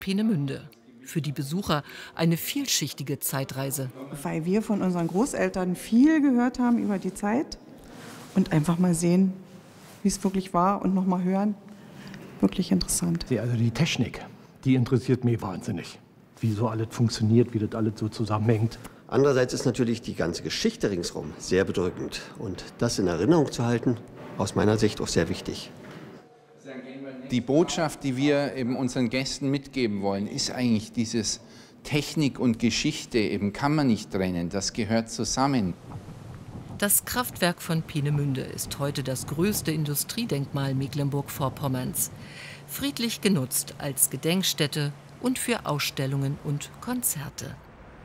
Peenemünde. Für die Besucher eine vielschichtige Zeitreise. Weil wir von unseren Großeltern viel gehört haben über die Zeit und einfach mal sehen, wie es wirklich war und noch mal hören. Wirklich interessant. Also die Technik, die interessiert mich wahnsinnig. Wie so alles funktioniert, wie das alles so zusammenhängt. Andererseits ist natürlich die ganze Geschichte ringsherum sehr bedrückend. Und das in Erinnerung zu halten, aus meiner Sicht auch sehr wichtig. Die Botschaft, die wir eben unseren Gästen mitgeben wollen, ist eigentlich dieses Technik und Geschichte eben kann man nicht trennen, das gehört zusammen. Das Kraftwerk von Peenemünde ist heute das größte Industriedenkmal Mecklenburg-Vorpommerns. Friedlich genutzt als Gedenkstätte und für Ausstellungen und Konzerte.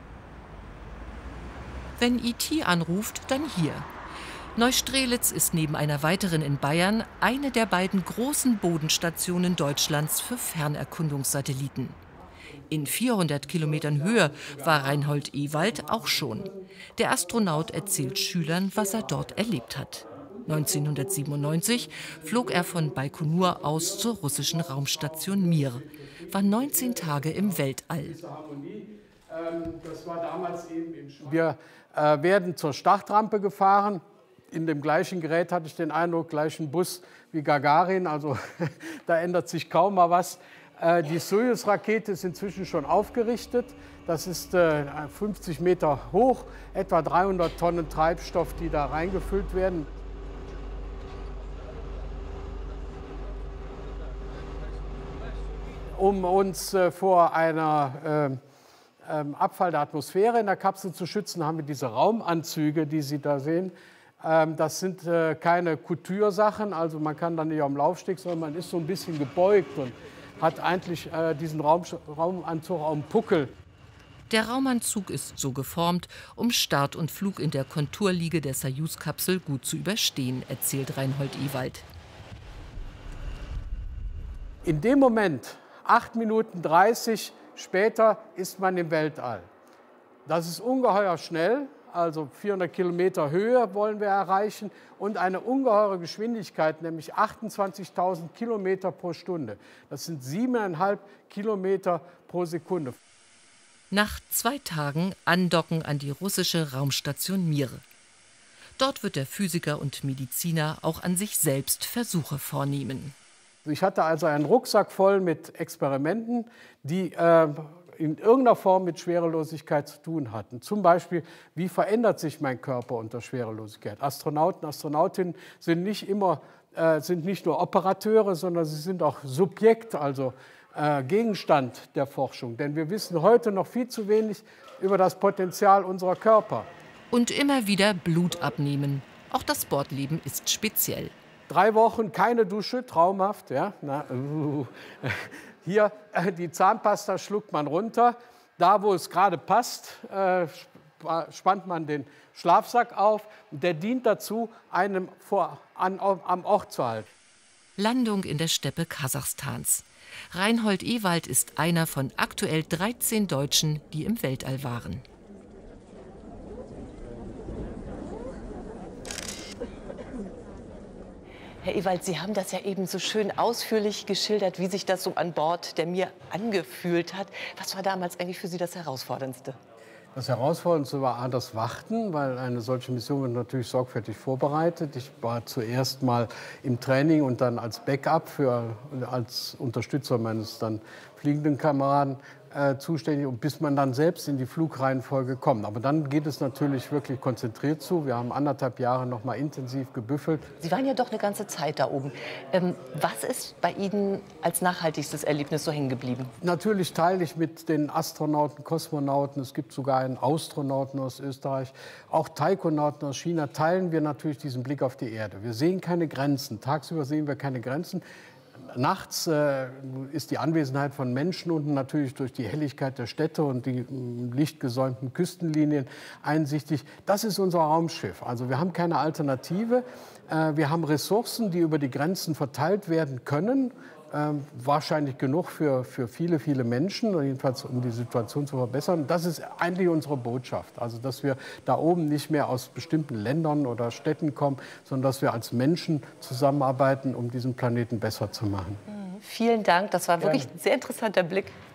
Wenn IT anruft, dann hier. Neustrelitz ist neben einer weiteren in Bayern eine der beiden großen Bodenstationen Deutschlands für Fernerkundungssatelliten. In 400 Kilometern Höhe war Reinhold Ewald auch schon. Der Astronaut erzählt Schülern, was er dort erlebt hat. 1997 flog er von Baikonur aus zur russischen Raumstation Mir, war 19 Tage im Weltall. Wir werden zur Startrampe gefahren. In dem gleichen Gerät hatte ich den Eindruck, gleichen Bus wie Gagarin, also da ändert sich kaum mal was. Die Sojus-Rakete ist inzwischen schon aufgerichtet. Das ist 50 Meter hoch, etwa 300 Tonnen Treibstoff, die da reingefüllt werden. Um uns vor einer Abfall der Atmosphäre in der Kapsel zu schützen, haben wir diese Raumanzüge, die Sie da sehen. Das sind keine Couture-Sachen, also man kann dann nicht am Laufsteg, sondern man ist so ein bisschen gebeugt und hat eigentlich diesen Raumanzug am Puckel. Der Raumanzug ist so geformt, um Start und Flug in der Konturliege der Soyuz-Kapsel gut zu überstehen, erzählt Reinhold Ewald. In dem Moment, 8 Minuten 30 später, ist man im Weltall. Das ist ungeheuer schnell. Also 400 Kilometer Höhe wollen wir erreichen und eine ungeheure Geschwindigkeit, nämlich 28.000 Kilometer pro Stunde. Das sind 7,5 Kilometer pro Sekunde. Nach 2 Tagen andocken an die russische Raumstation Mir. Dort wird der Physiker und Mediziner auch an sich selbst Versuche vornehmen. Ich hatte also einen Rucksack voll mit Experimenten, die in irgendeiner Form mit Schwerelosigkeit zu tun hatten. Zum Beispiel, wie verändert sich mein Körper unter Schwerelosigkeit? Astronauten, Astronautinnen sind nicht nur Operateure, sondern sie sind auch Subjekt, also Gegenstand der Forschung. Denn wir wissen heute noch viel zu wenig über das Potenzial unserer Körper. Und immer wieder Blut abnehmen. Auch das Sportleben ist speziell. 3 Wochen keine Dusche, traumhaft. Ja? Hier die Zahnpasta schluckt man runter. Da, wo es gerade passt, spannt man den Schlafsack auf. Und der dient dazu, einem am Ort zu halten. Landung in der Steppe Kasachstans. Reinhold Ewald ist einer von aktuell 13 Deutschen, die im Weltall waren. Herr Ewald, Sie haben das ja eben so schön ausführlich geschildert, wie sich das so an Bord der Mir angefühlt hat. Was war damals eigentlich für Sie das Herausforderndste? Das Herausforderndste war das Warten, weil eine solche Mission wird natürlich sorgfältig vorbereitet. Ich war zuerst mal im Training und dann als Backup, als Unterstützer meines dann fliegenden Kameraden zuständig, und bis man dann selbst in die Flugreihenfolge kommt. Aber dann geht es natürlich wirklich konzentriert zu. Wir haben 1,5 Jahre noch mal intensiv gebüffelt. Sie waren ja doch eine ganze Zeit da oben. Was ist bei Ihnen als nachhaltigstes Erlebnis so hängen geblieben? Natürlich teile ich mit den Astronauten, Kosmonauten, es gibt sogar einen Astronauten aus Österreich, auch Taikonauten aus China, teilen wir natürlich diesen Blick auf die Erde. Wir sehen keine Grenzen. Tagsüber sehen wir keine Grenzen. Nachts ist die Anwesenheit von Menschen unten natürlich durch die Helligkeit der Städte und die lichtgesäumten Küstenlinien einsichtig. Das ist unser Raumschiff. Also wir haben keine Alternative. Wir haben Ressourcen, die über die Grenzen verteilt werden können. Wahrscheinlich genug für viele, viele Menschen, jedenfalls um die Situation zu verbessern. Das ist eigentlich unsere Botschaft. Also dass wir da oben nicht mehr aus bestimmten Ländern oder Städten kommen, sondern dass wir als Menschen zusammenarbeiten, um diesen Planeten besser zu machen. Vielen Dank, das war wirklich ein sehr interessanter Blick